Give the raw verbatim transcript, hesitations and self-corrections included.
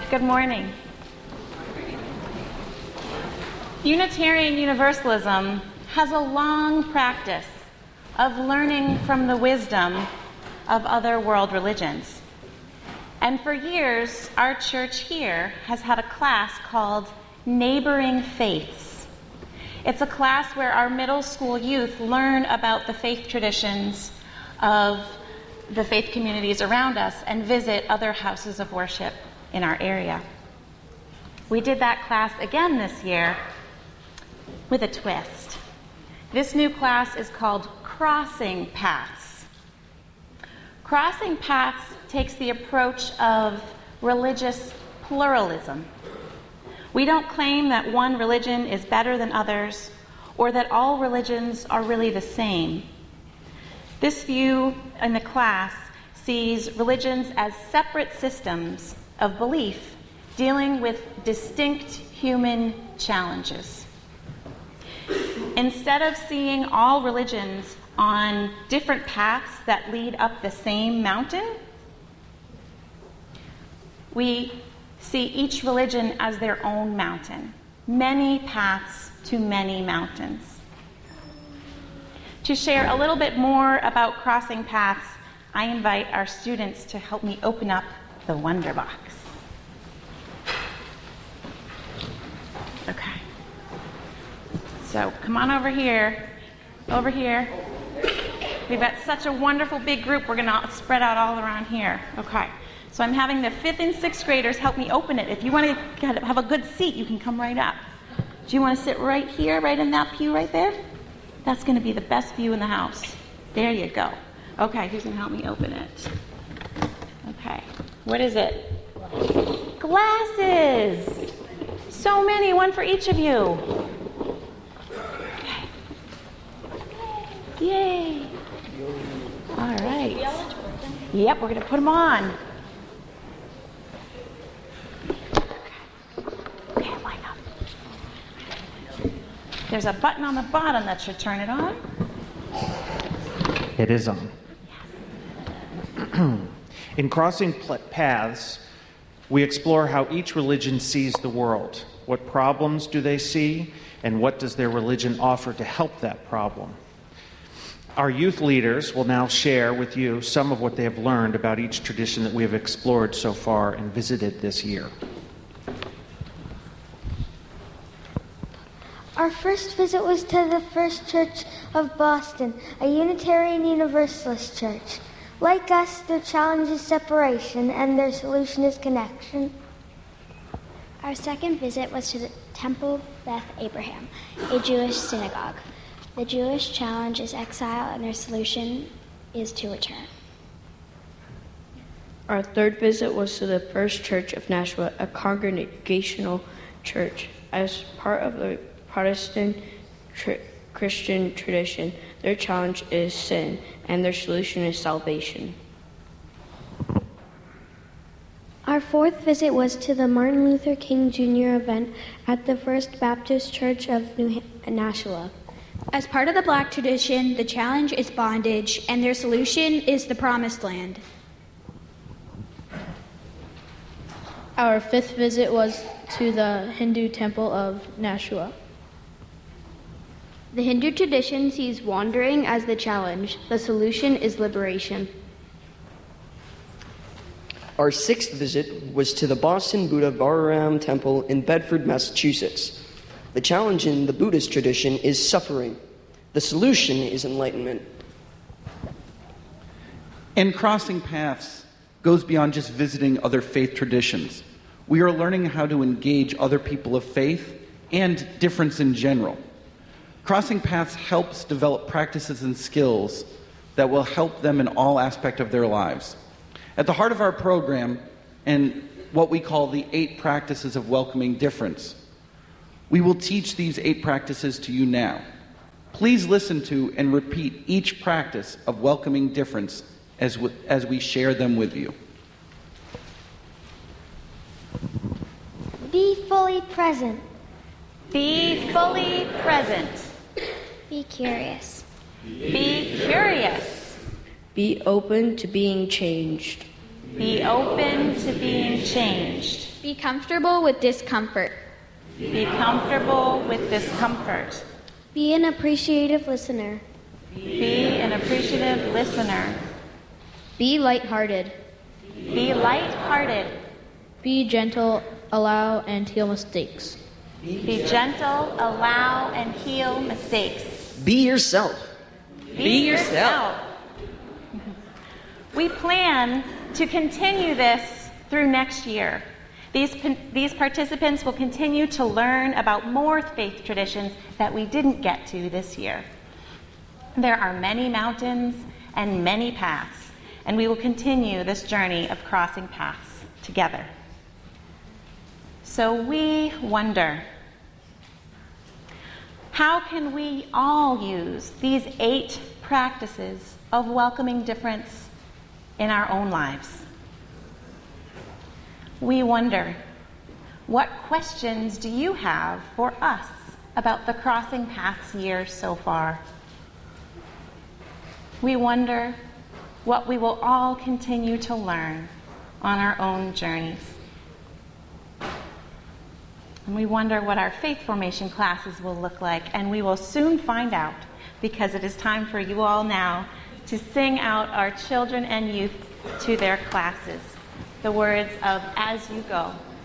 Good morning. Unitarian Universalism has a long practice of learning from the wisdom of other world religions. And for years, our church here has had a class called Neighboring Faiths. It's a class where our middle school youth learn about the faith traditions of the faith communities around us and visit other houses of worship in our area. We did that class again this year with a twist. This new class is called Crossing Paths. Crossing Paths takes the approach of religious pluralism. We don't claim that one religion is better than others or that all religions are really the same. This view in the class sees religions as separate systems of belief dealing with distinct human challenges. Instead of seeing all religions on different paths that lead up the same mountain, we see each religion as their own mountain, many paths to many mountains. To share a little bit more about Crossing Paths, I invite our students to help me open up the Wonder Box. Okay. So come on over here, over here. We've got such a wonderful big group, we're going to spread out all around here. Okay. So I'm having the fifth and sixth graders help me open it. If you want to have a good seat, you can come right up. Do you want to sit right here, right in that pew right there? That's going to be the best view in the house. There you go. Okay, who's going to help me open it? Okay. What is it? Glasses! So many, one for each of you. Okay. Yay! All right. Yep, we're going to put them on. Okay, line up. There's a button on the bottom that should turn it on. It is on. In Crossing Paths, we explore how each religion sees the world. What problems do they see, and what does their religion offer to help that problem? Our youth leaders will now share with you some of what they have learned about each tradition that we have explored so far and visited this year. Our first visit was to the First Church of Boston, a Unitarian Universalist church. Like us, their challenge is separation, and their solution is connection. Our second visit was to the Temple Beth Abraham, a Jewish synagogue. The Jewish challenge is exile, and their solution is to return. Our third visit was to the First Church of Nashua, a congregational church. As part of the Protestant tr- Christian tradition, their challenge is sin, and their solution is salvation. Our fourth visit was to the Martin Luther King Junior event at the First Baptist Church of New Nashua. As part of the Black tradition, the challenge is bondage, and their solution is the Promised Land. Our fifth visit was to the Hindu temple of Nashua. The Hindu tradition sees wandering as the challenge. The solution is liberation. Our sixth visit was to the Boston Buddha Bararam Temple in Bedford, Massachusetts. The challenge in the Buddhist tradition is suffering. The solution is enlightenment. And Crossing Paths goes beyond just visiting other faith traditions. We are learning how to engage other people of faith and difference in general. Crossing Paths helps develop practices and skills that will help them in all aspects of their lives. At the heart of our program, and what we call the eight practices of welcoming difference, we will teach these eight practices to you now. Please listen to and repeat each practice of welcoming difference as, w- as we share them with you. Be fully present. Be fully present. Be curious. Be curious. Be open to being changed. Be open to being changed. Be comfortable with discomfort. Be comfortable with discomfort. Be an appreciative listener. Be an appreciative listener. Be lighthearted. Be lighthearted. Be gentle, allow and heal mistakes. Be gentle, allow and heal mistakes. Be yourself. Be, Be yourself. We plan to continue this through next year. These, these participants will continue to learn about more faith traditions that we didn't get to this year. There are many mountains and many paths, and we will continue this journey of crossing paths together. So we wonder, how can we all use these eight practices of welcoming difference in our own lives? We wonder, what questions do you have for us about the Crossing Paths year so far? We wonder what we will all continue to learn on our own journeys. And we wonder what our faith formation classes will look like, and we will soon find out, because it is time for you all now to sing out our children and youth to their classes, the words of "As You Go."